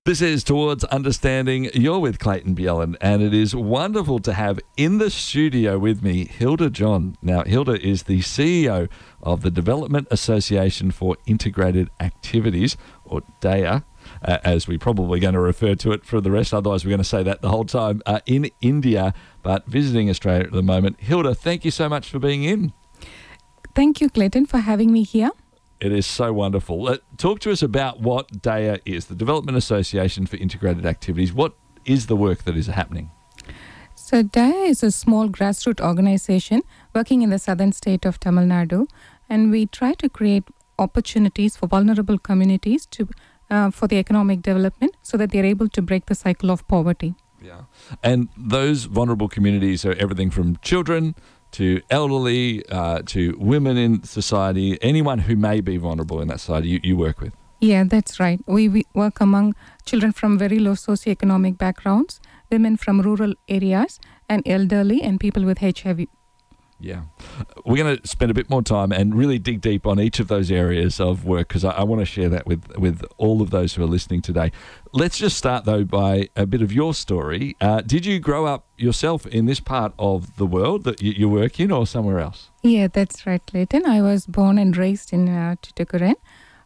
This is Towards Understanding. You're with Clayton Bjelland, and it is wonderful to have in the studio with me Hilda John. Now, Hilda is the CEO of the Development Association for Integrated Activities, or DAIA, as we're probably going to refer to it for the rest. Otherwise, we're going to say that the whole time, in India, but visiting Australia at the moment. Hilda, thank you so much for being in. Thank you, Clayton, for having me here. It is so wonderful. Talk to us about what DAIA is, the Development Association for Integrated Activities. What is the work that is happening? So DAIA is a small grassroots organization working in the southern state of Tamil Nadu, and we try to create opportunities for vulnerable communities for the economic development so that they're able to break the cycle of poverty. Yeah. And those vulnerable communities are everything from children to elderly, to women in society, anyone who may be vulnerable in that society you work with. Yeah, that's right. We work among children from very low socioeconomic backgrounds, women from rural areas, and elderly and people with HIV. Yeah. We're going to spend a bit more time and really dig deep on each of those areas of work because I want to share that with all of those who are listening today. Let's just start, though, by a bit of your story. Did you grow up yourself in this part of the world that you work in or somewhere else? Yeah, that's right, Clayton. I was born and raised in Tuticorin.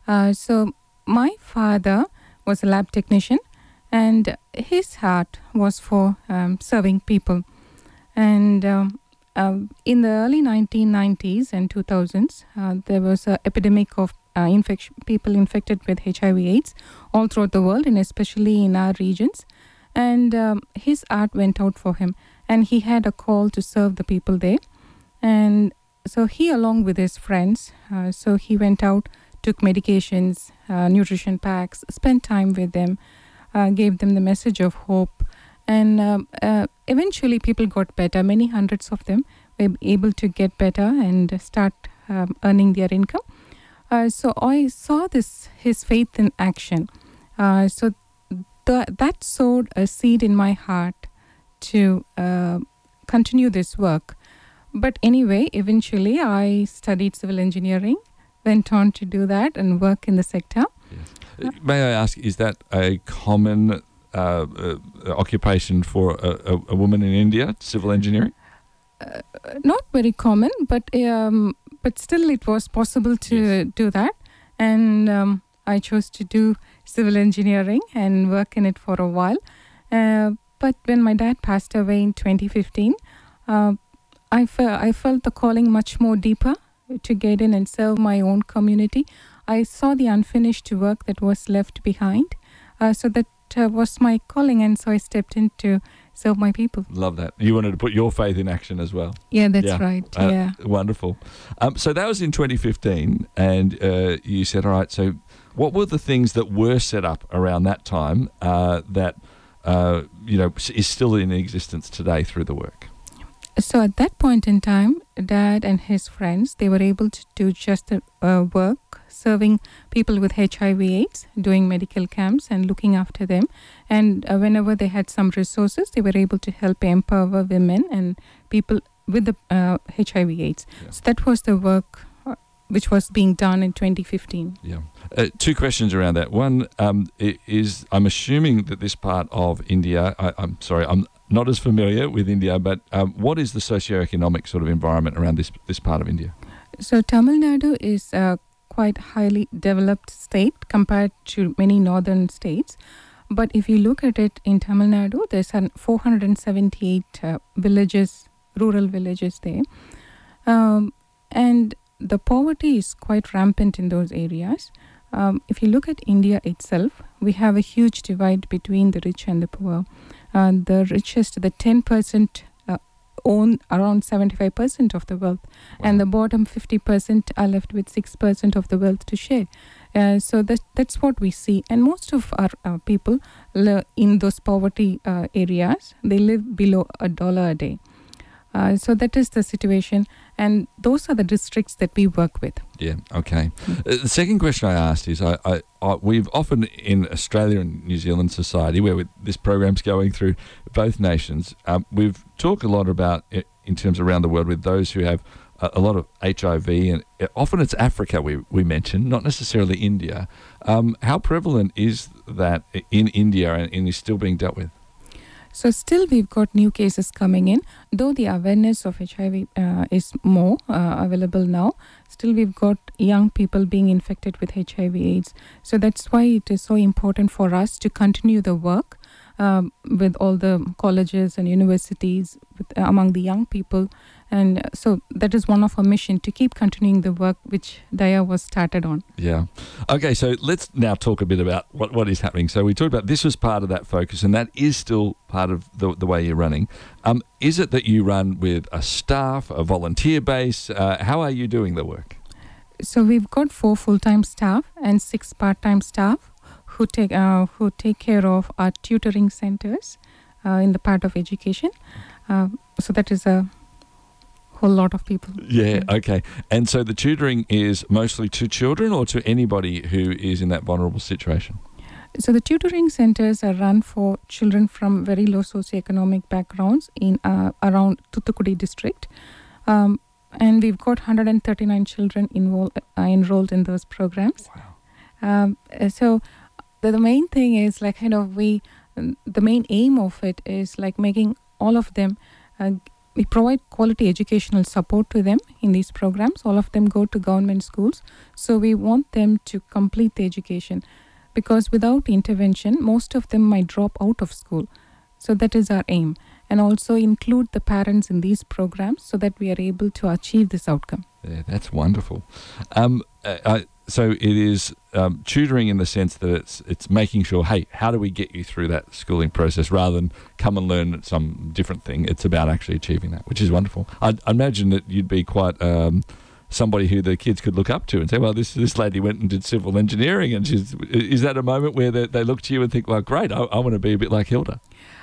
So my father was a lab technician and his heart was for serving people. And in the early 1990s and 2000s, there was an epidemic of people infected with HIV/AIDS all throughout the world, and especially in our regions. And his heart went out for him, and he had a call to serve the people there. And so he, along with his friends, so he went out, took medications, nutrition packs, spent time with them, gave them the message of hope. And eventually people got better. Many hundreds of them were able to get better and start earning their income. So I saw his faith in action. So that sowed a seed in my heart to continue this work. But anyway, eventually I studied civil engineering, went on to do that and work in the sector. Yes. May I ask, is that a common occupation for a woman in India, civil engineering? Not very common, but still it was possible to do that. And I chose to do civil engineering and work in it for a while. But when my dad passed away in 2015, I felt the calling much more deeper to get in and serve my own community. I saw the unfinished work that was left behind. So that was my calling, and so I stepped in to serve my people. Love that. You wanted to put your faith in action as well. Yeah, that's right. Yeah. Wonderful. So that was in 2015, and you said, all right, so what were the things that were set up around that time that is still in existence today through the work? So at that point in time, Dad and his friends, they were able to do just the work, serving people with HIV/AIDS, doing medical camps and looking after them. And whenever they had some resources, they were able to help empower women and people with the HIV/AIDS. Yeah. So that was the work which was being done in 2015. Yeah. Two questions around that. One is, I'm assuming that this part of India, I'm not as familiar with India, but what is the socio-economic sort of environment around this part of India? So Tamil Nadu is a quite highly developed state compared to many northern states. But if you look at it in Tamil Nadu, there's 478 villages, rural villages there. And the poverty is quite rampant in those areas. If you look at India itself, we have a huge divide between the rich and the poor. The richest, the 10%, own around 75% of the wealth. Wow. And the bottom 50% are left with 6% of the wealth to share. So that's what we see. And most of our people in those poverty areas, they live below $1 a day. So that is the situation, and those are the districts that we work with. Yeah, okay. The second question I asked is, we've often in Australia and New Zealand society, where this program's going through both nations, we've talked a lot about, in terms around the world, with those who have a lot of HIV, and often it's Africa we mention, not necessarily India. How prevalent is that in India and is still being dealt with? So still we've got new cases coming in, though the awareness of HIV is more available now. Still we've got young people being infected with HIV/AIDS. So that's why it is so important for us to continue the work with all the colleges and universities among the young people. And so that is one of our mission, to keep continuing the work which DIA was started on. Yeah. Okay, so let's now talk a bit about what is happening. So we talked about this was part of that focus, and that is still part of the way you're running. Is it that you run with a staff, a volunteer base? How are you doing the work? So we've got 4 full-time staff and 6 part-time staff who take care of our tutoring centers in the part of education. So that is a whole lot of people. Yeah, okay. And so the tutoring is mostly to children or to anybody who is in that vulnerable situation? So the tutoring centers are run for children from very low socioeconomic backgrounds in around Thoothukudi district. And we've got 139 children enrolled in those programs. Wow. So the main thing is like the main aim of it is like making all of them we provide quality educational support to them in these programs. All of them go to government schools. So we want them to complete the education, because without intervention, most of them might drop out of school. So that is our aim. And also include the parents in these programs so that we are able to achieve this outcome. Yeah, that's wonderful. So it is tutoring in the sense that it's making sure, hey, how do we get you through that schooling process rather than come and learn some different thing. It's about actually achieving that, which is wonderful. I imagine that you'd be quite somebody who the kids could look up to and say, well, this lady went and did civil engineering. And is that a moment where they look to you and think, well, great, I want to be a bit like Hilda?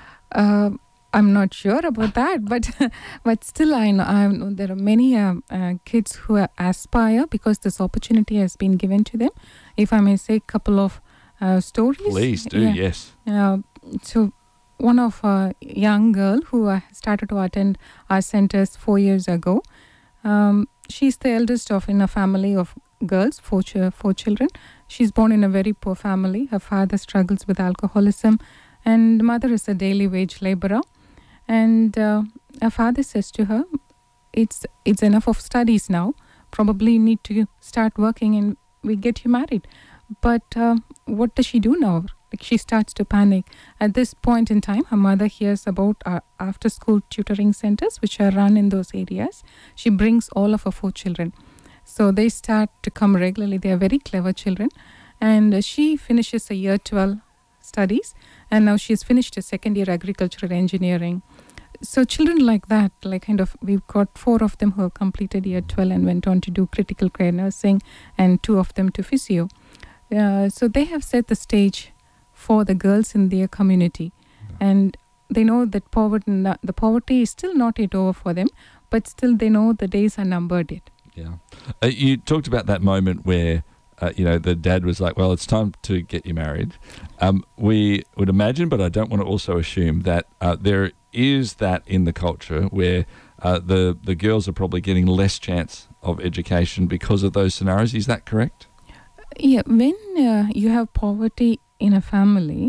I'm not sure about that, but still I know there are many kids who aspire because this opportunity has been given to them. If I may say a couple of stories. Please do, yes. So one of a young girl who started to attend our centers 4 years ago, she's the eldest in a family of girls, four children. She's born in a very poor family. Her father struggles with alcoholism and mother is a daily wage laborer. And her father says to her, it's enough of studies now. Probably need to start working and we get you married. But what does she do now? Like, she starts to panic. At this point in time, her mother hears about after-school tutoring centers which are run in those areas. She brings all of her 4 children. So they start to come regularly. They are very clever children. And she finishes a year 12 studies, and now she's finished a second year agricultural engineering. So children like that, we've got 4 of them who have completed year 12 and went on to do critical care nursing, and 2 of them to physio. So they have set the stage for the girls in their community, and they know that the poverty is still not yet over for them, but still they know the days are numbered yet. Yeah. You talked about that moment where the dad was like, well, it's time to get you married. We would imagine, but I don't want to also assume that there is that in the culture where the girls are probably getting less chance of education because of those scenarios. Is that correct? Yeah, when you have poverty in a family,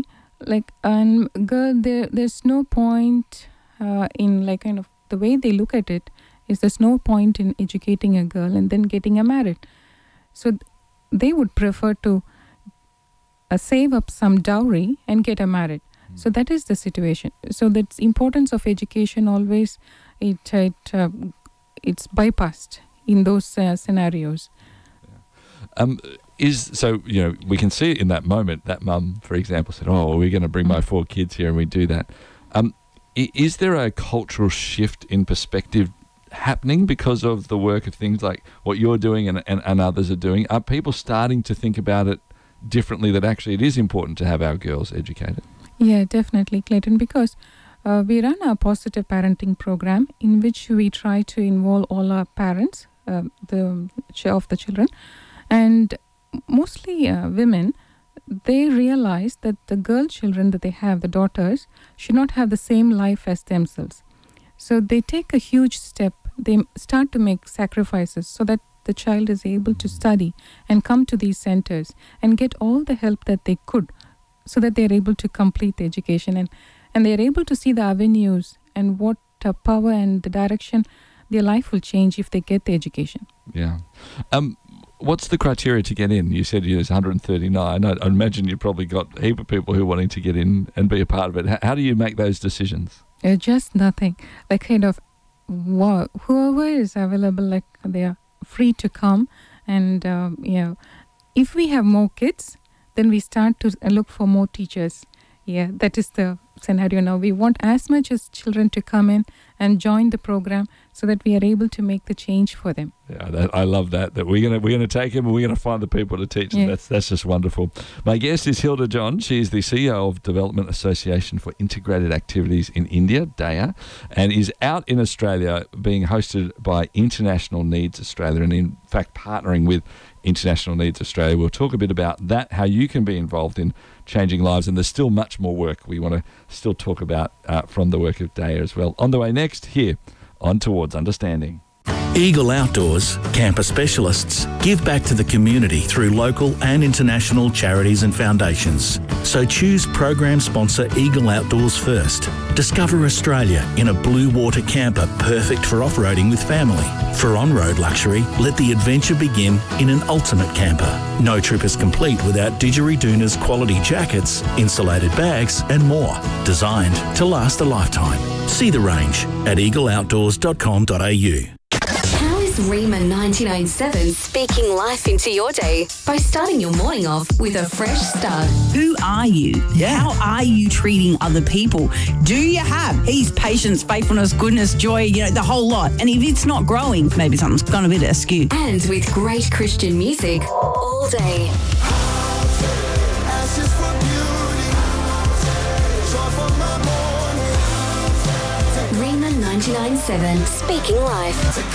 girl, there's no point in the way they look at it is there's no point in educating a girl and then getting her married. So they would prefer to save up some dowry and get her married. So that is the situation. So the importance of education always it's bypassed in those scenarios. We can see it in that moment. That mum, for example, said, "Oh, we're going to bring my 4 kids here," and we do that. Is there a cultural shift in perspective happening because of the work of things like what you're doing and others are doing? Are people starting to think about it differently, that actually it is important to have our girls educated? Yeah, definitely, Clayton, because we run a positive parenting program in which we try to involve all our parents, of the children, and mostly women. They realize that the girl children that they have, the daughters, should not have the same life as themselves. So they take a huge step they start to make sacrifices so that the child is able to study and come to these centers and get all the help that they could, so that they're able to complete the education, and they're able to see the avenues and what power and the direction their life will change if they get the education. Yeah. What's the criteria to get in? You said there's 139. I imagine you've probably got a heap of people who are wanting to get in and be a part of it. How do you make those decisions? Just nothing. Like kind of whoever is available, like they are free to come. And, if we have more kids, then we start to look for more teachers. Yeah, that is the scenario now. We want as much as children to come in and join the program so that we are able to make the change for them. Yeah, I love that we're gonna take them and we're gonna find the people to teach them. Yeah. That's just wonderful. My guest is Hilda John. She is the CEO of Development Association for Integrated Activities in India, DAIA, and is out in Australia being hosted by International Needs Australia, and in fact partnering with International Needs Australia. We'll talk a bit about that, how you can be involved in changing lives, and there's still much more work we want to still talk about from the work of DAIA as well. On the way next, here on Towards Understanding. Eagle Outdoors, camper specialists, give back to the community through local and international charities and foundations. So choose program sponsor Eagle Outdoors first. Discover Australia in a blue water camper perfect for off-roading with family. For on-road luxury, let the adventure begin in an ultimate camper. No trip is complete without Didgeridoon's quality jackets, insulated bags and more. Designed to last a lifetime. See the range at eagleoutdoors.com.au. Rima 99.7 speaking life into your day by starting your morning off with a fresh start. Who are you? Yeah. How are you treating other people? Do you have peace, patience, faithfulness, goodness, joy, the whole lot? And if it's not growing, maybe something's gone a bit askew. And with great Christian music all day. Rima 99.7 speaking life.